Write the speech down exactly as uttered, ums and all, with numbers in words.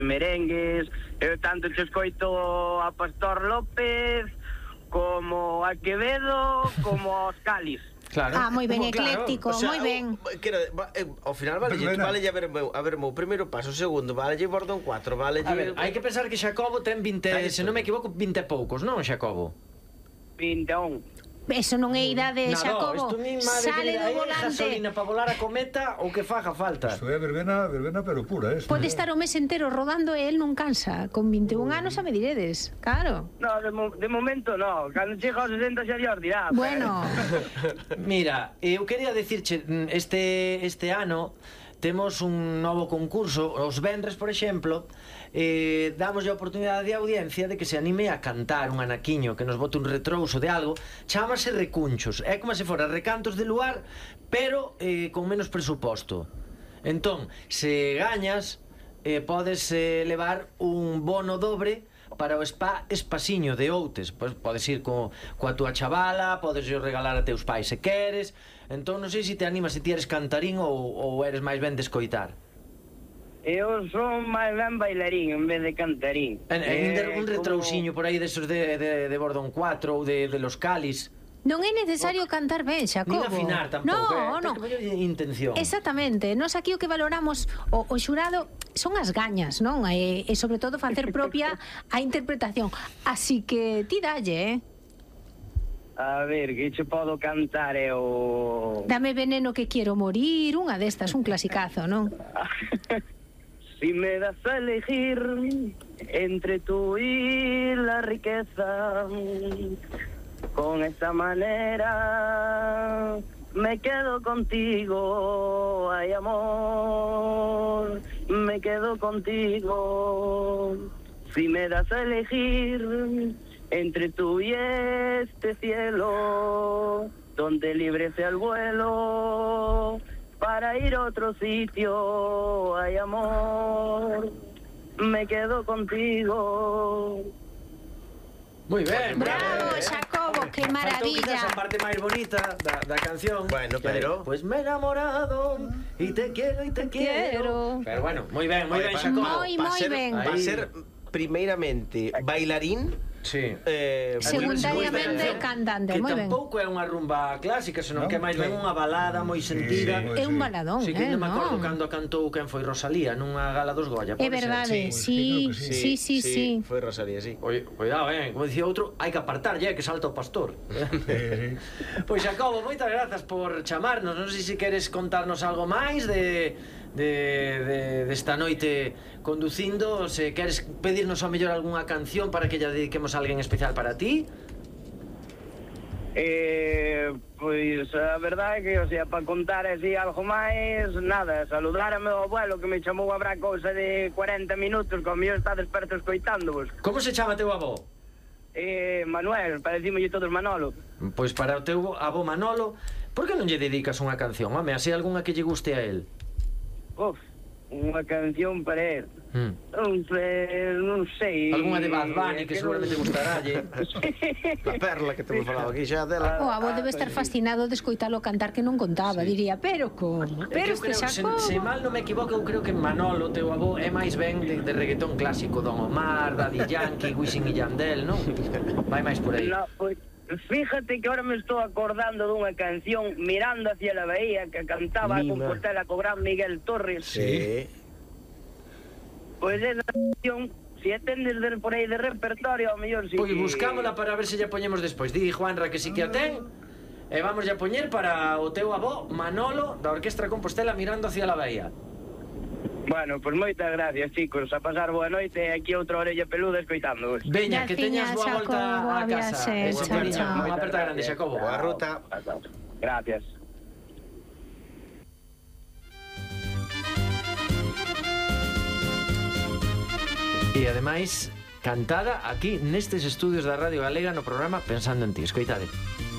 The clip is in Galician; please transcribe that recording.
merengues. Eu tanto che escoito a Pastor López como a Quevedo como aos Cáliz. Claro. Ah, moi ben, Como, claro. ecléctico, O sea, moi ben. o- que era, va, eh, ao final vale, Verbena. vale a ver meu, a ver meu primeiro paso, o segundo, vale Bordón cuatro, vale. A ver, hai que pensar que Xacobo ten vinte, Aí se está. non me equivoco, vinte e poucos, non, Xacobo? vinte e un. Eso non é idade, Nada, Xacobo. isto mi madre Sale que do hai volante. gasolina para volar a cometa ou que faga falta. Isto é verbena, verbena pero pura, eh? Pode estar o mes entero rodando e el non cansa. Con vinte e un anos a me diredes. Claro. No, de, mo de momento no. Cando chega aos sesenta xa Dios dirá. Bueno, Mira, eu quería dicirche, este, este ano temos un novo concurso, os venres, por exemplo, eh, damos a oportunidade de audiencia de que se anime a cantar un anaquiño, que nos bote un retrouso de algo, chámase Recunchos, é como se fora recantos de luar, pero eh, con menos presuposto. Entón, se gañas, eh, podes eh, levar un bono dobre para o spa Espasiño de Outes. Pois podes ir co, coa túa chavala, podes ir regalar a teus pais se queres. Entón non sei se te animas, se ti eres cantarín ou, ou eres máis ben de escoitar. Eu son máis ben bailarín en vez de cantarín. En, en, Eh, un retrousiño por aí desos de, de, de Bordón cuatro ou de, de los Cáliz. non é necesario cantar ben, Xacobo. Nin afinar tampouco, No, eh? no. Ten que poñer intención. Exactamente. Nos aquí o que valoramos o, o xurado son as gañas, non? E, e sobre todo facer propia a interpretación. Así que ti dalle, eh? A ver, que che podo cantar eu... Dame veneno que quiero morir, unha destas, un clasicazo, non? Si me das a elegir entre tú y la riqueza, con esta manera me quedo contigo, ay amor, me quedo contigo. Si me das a elegir entre tú y este cielo, donde libre sea el vuelo, para ir a otro sitio, ay amor, me quedo contigo. Moi ben, Bravo, eh. Xacobo, que Faltou maravilla. quizás a parte máis bonita da, da canción. Bueno, Que pero- é, Pues me he enamorado y te quiero y te quiero. quiero. Pero bueno, moi ben, moi Oye, ben, pa- Xacobo. Moi, pa moi ser, ben. Va a Aí. ser primeiramente bailarín, Sí. eh, Secundariamente moi ben, cantante, que moi ben. tampouco é unha rumba clásica, senón Non, que é máis ben claro. unha balada moi sentida. Sí, É un baladón, Sí, que eh, non me acordo non? cando cantou quen foi Rosalía nunha gala dos Goya. É pode ser? verdade, Sí, sí, creo que sí, sí, sí. Foi Rosalía, sí. Oye, cuidado, eh, como dicía outro, hai que apartar, ya que salta o pastor. Eh, Pois Xacobo, moitas grazas por chamarnos. Non sei se queres contarnos algo máis de de de desta noite conducindo, se queres pedirnos ao mellor algunha canción para que lla dediquemos a alguén especial para ti. Eh, pois a verdade é que, o sea, para contar así algo máis, nada, saludar a meu abuelo que me chamou a bra cousa de cuarenta minutos, como eu está desperto escoitándovos. Como se chama teu avó? Eh, Manuel, para decirmolle todos Manolo. Pois para o teu avó Manolo, por que non lle dedicas unha canción? Home, así algunha que lle guste a él. Uf, unha canción para él. Hmm. Non sei, non sei. Algunha de Bad Bunny que que seguramente non- gustaralle. A perla que temos falado aquí xa dela. O avó debe estar fascinado de escoitalo cantar que non contaba, diría, pero como? É que Pero eu este creo, se, Xacobo. se mal non me equivoco, eu creo que Manolo, teu avó, é máis ben de, de reggaetón clásico, Don Omar, Daddy Yankee, Wisin y Yandel, non? Vai máis por aí. No, pues, fíjate que ahora me estou acordando dunha canción Mirando hacia la bahía que cantaba a Mima. Compostela co gran Miguel Torres. Sí. Pois esa canción, se a tendes de, por aí de repertorio, ao mellor si Pois que- buscámola para ver se lla poñemos despois. Di Juanra que si que a ten. E vamos a poñer para o teu avó Manolo da Orquestra Compostela Mirando hacia la bahía. Bueno, pois moitas gracias, chicos. A pasar boa noite e aquí outra orella peluda escoitándoos. Veña, que teñas boa Graciñas, volta Xacobo, a boa casa. viaxe, Ese chao, cariño, chao. unha aperta grande, Xacobo. Boa ruta. Gracias. E ademais, cantada aquí nestes estudios da Radio Galega no programa Pensando en Ti. Escoitade.